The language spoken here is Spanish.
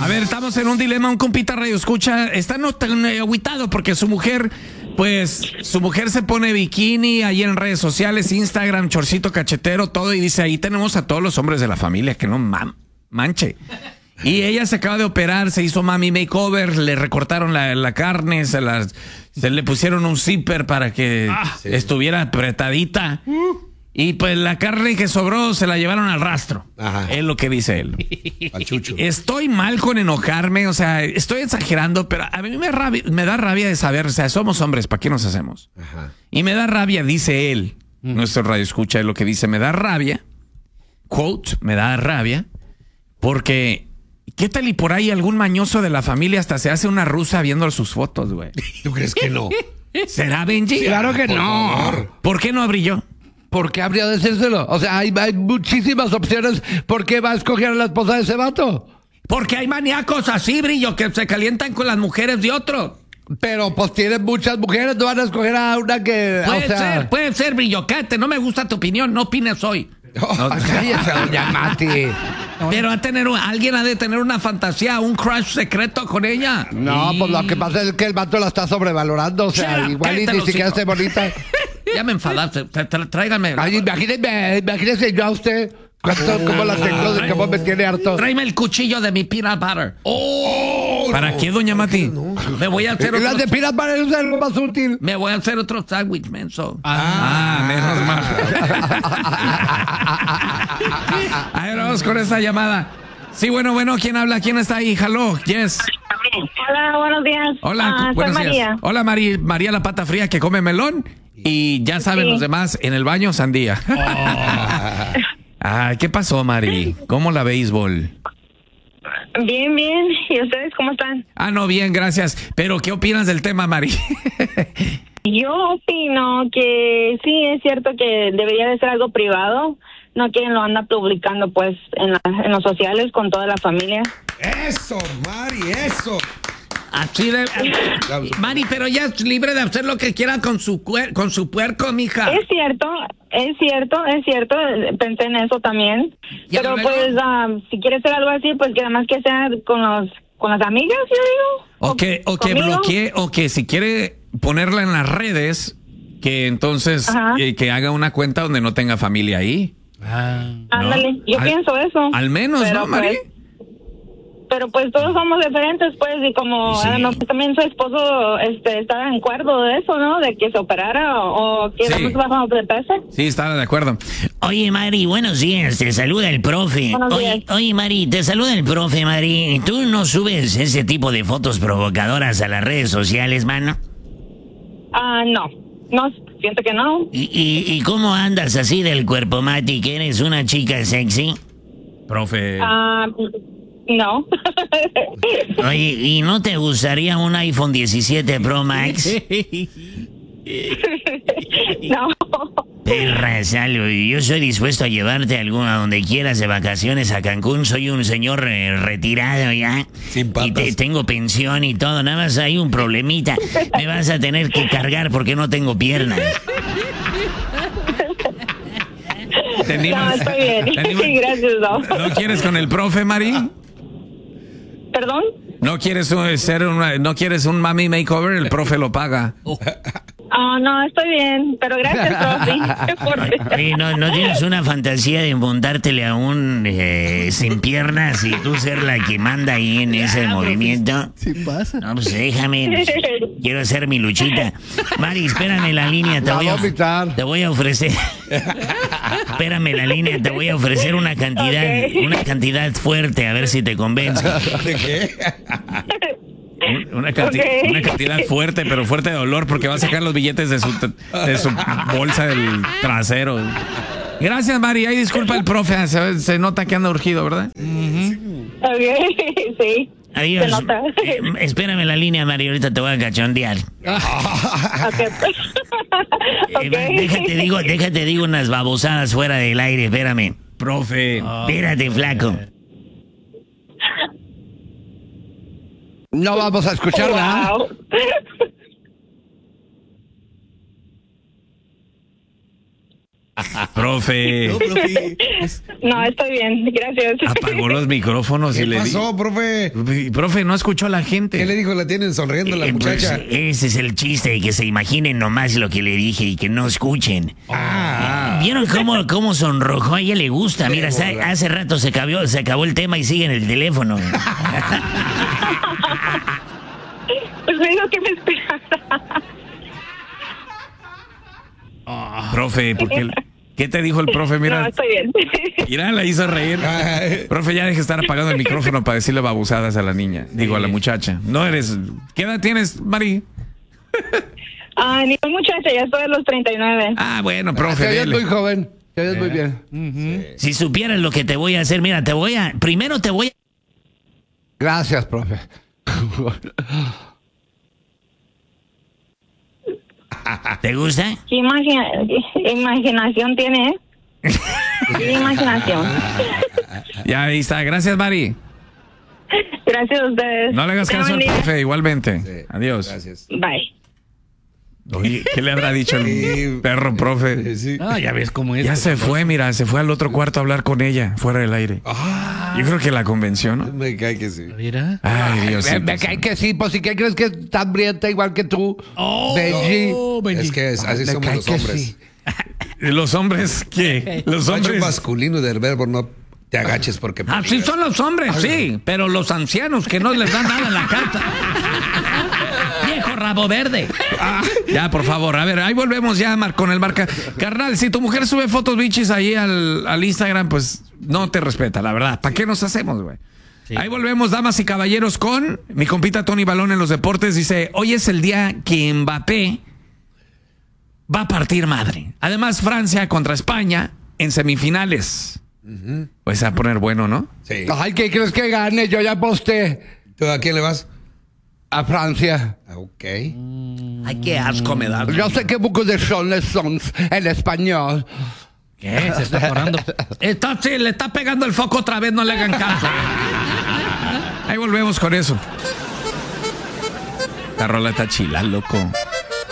A ver, estamos en un dilema. Un compita radio escucha, está no tan agüitado porque su mujer se pone bikini ahí en redes sociales, Instagram, chorcito cachetero, todo, y dice, ahí tenemos a todos los hombres de la familia, que no manche. Y ella se acaba de operar, se hizo mami makeover, le recortaron la carne, se le pusieron un zipper para que estuviera apretadita. Y pues la carne que sobró se la llevaron al rastro. Ajá. Es lo que dice él. Al chucho. Estoy mal con enojarme, o sea, estoy exagerando, pero a mí me da rabia de saber, o sea, somos hombres, ¿para qué nos hacemos? Ajá. Y me da rabia, dice él, nuestro radio escucha es lo que dice, me da rabia, quote, me da rabia, porque ¿qué tal y por ahí algún mañoso de la familia hasta se hace una rusa viendo sus fotos, güey? ¿Tú crees que no? ¿Será, Benji? Sí, claro que no. Favor. ¿Por qué no brilló? ¿Por qué habría de decírselo? O sea, hay muchísimas opciones. ¿Por qué va a escoger a la esposa de ese vato? Porque hay maníacos así, Brillo, que se calientan con las mujeres de otro. Pero pues tienen muchas mujeres, no van a escoger a una que... Puede ser, Brillo, cállate, no me gusta tu opinión, no opines hoy. Cállese, doña Mati. Pero alguien ha de tener una fantasía, un crush secreto con ella. No, pues lo que pasa es que el vato la está sobrevalorando. O sea, igual y ni siquiera esté bonita. Ya me enfadaste, tráigame. Ay, imagínese yo a usted. ¿Cómo la tengo? ¿Cómo me tiene harto? Tráeme el cuchillo de mi peanut butter. ¿Para qué, doña Mati? No. Me voy a hacer Las de peanut butter es algo más útil. Me voy a hacer otro sándwich, menso. Menos mal. A ver, vamos con esta llamada. Sí, bueno, ¿quién habla? ¿Quién está ahí? Hello, yes. Hola, buenos días. Hola, buenos soy días. María. Hola, María la pata fría que come melón. Y ya saben los demás, en el baño, sandía. ¿Qué pasó, Mari? ¿Cómo la béisbol? Bien, bien. ¿Y ustedes cómo están? No, bien, gracias. Pero, ¿qué opinas del tema, Mari? Yo opino que sí, es cierto que debería de ser algo privado. No quien lo anda publicando, pues, en los sociales con toda la familia. ¡Eso, Mari, eso! Así de... Mari, pero ya es libre de hacer lo que quiera con su puerco, mija. Es cierto. Pensé en eso también. Pero luego? pues, si quiere hacer algo así, pues que además que sea con las amigas, yo digo. O que bloquee, o que si quiere ponerla en las redes, que entonces que haga una cuenta donde no tenga familia ahí. Ándale, yo pienso eso. Al menos, pero, ¿no, Mari? Pero pues todos somos diferentes, pues, y como también su esposo estaba en acuerdo de eso, ¿no? De que se operara o que no bajamos de peso. Sí, estaba de acuerdo. Oye, Mari, buenos días, te saluda el profe. Oye, Mari, te saluda el profe, Mari. ¿Tú no subes ese tipo de fotos provocadoras a las redes sociales, mano? No, siento que no. ¿Y cómo andas así del cuerpo, Mati, que eres una chica sexy? Profe. No. Oye, ¿y no te gustaría un iPhone 17 Pro Max? No. Perra, Salvo, yo soy dispuesto a llevarte a donde quieras de vacaciones a Cancún. Soy un señor retirado ya. Sin patas. Y tengo pensión y todo. Nada más hay un problemita. Me vas a tener que cargar porque no tengo piernas. No, estoy bien. Sí, gracias, ¿No quieres con el profe, Mari? ¿Perdón? ¿No quieres un mami makeover? El profe lo paga. No, estoy bien, pero gracias, profe. Oye, ¿no tienes una fantasía de montártele a un sin piernas y tú ser la que manda ahí en ese movimiento? Sí pasa. No, pues déjame. Quiero hacer mi luchita. Mari, espérame en la línea. Te voy a ofrecer. Espérame en la línea. Te voy a ofrecer una cantidad fuerte, a ver si te convence. ¿De qué? Una cantidad fuerte, pero fuerte de dolor, porque va a sacar los billetes de su bolsa del trasero. Gracias, Mari. Ay, disculpa el profe. Se nota que anda urgido, ¿verdad? Sí. Adiós. Se nota. Espérame en la línea, Mari. Ahorita te voy a cachondear. Déjate digo unas babosadas fuera del aire. Espérame. Profe. Espérate, flaco. No vamos a escucharla. Wow. Profe. No, profe. No, estoy bien, gracias. Apagó los micrófonos ¿Qué y le pasó, profe? Profe, no escuchó a la gente. ¿Qué le dijo? La tienen sonriendo la muchacha. Pues, ese es el chiste, que se imaginen nomás lo que le dije y que no escuchen. ¿Vieron cómo sonrojó? A ella le gusta. Mira, hace rato se acabó el tema y sigue en el teléfono. Pues me dijo que me esperara. Profe, ¿qué te dijo el profe? Mira, No, estoy bien. mira, la hizo reír. Ay. Profe, ya deje de estar apagando el micrófono para decirle babusadas a la niña. Digo, a la muchacha. No eres... ¿Qué edad tienes, Mari? Ni soy muchacha, ya estoy a los 39. Ah, bueno, profe, Te oyes dele. muy joven. Te oyes muy bien. Si supieras lo que te voy a hacer, mira, primero te voy a... Gracias, profe. ¿Te gusta? ¿Qué imaginación tiene, eh? ¿Qué imaginación? Ya, ahí está. Gracias, Mari. Gracias a ustedes. No le hagas Tengan caso al buen día. profe, igualmente. Sí, Adiós. Gracias. Bye. Oye, ¿qué le habrá dicho el Sí. perro, profe? Sí. Ah, ya ves cómo es. Ya se fue, mira, se fue al otro cuarto a hablar con ella, fuera del aire. Yo creo que la convenció, ¿no? Me cae que sí. Mira. Ay, Dios Me cae que sí, pues, ¿y qué crees que está hambrienta igual que tú? Benji. Es que así Me somos cae los que hombres. sí. ¿Los hombres qué? Los Macho hombres... masculino del verbo, no te agaches porque... Así son los hombres, sí, pero los ancianos que no les dan nada en la carta. Viejo rabo verde. Ya, por favor, a ver, ahí volvemos ya con el marca. Carnal, si tu mujer sube fotos bichis ahí al Instagram, pues no te respeta, la verdad. ¿Para qué nos hacemos, güey? Sí. Ahí volvemos, damas y caballeros, con mi compita Tony Balón en los deportes. Dice, hoy es el día que Mbappé va a partir madre. Además, Francia contra España en semifinales. Pues se va a poner bueno, ¿no? Sí. Ay, ¿qué crees que gane? Yo ya aposté ¿Tú a quién le vas? a Francia. Ok. Ay, qué asco me da. Yo sé que beaucoup de choses son en español. ¿Qué? Se está parando. Sí, le está pegando el foco otra vez, no le hagan caso. Ahí volvemos con eso. La rola está chila, loco.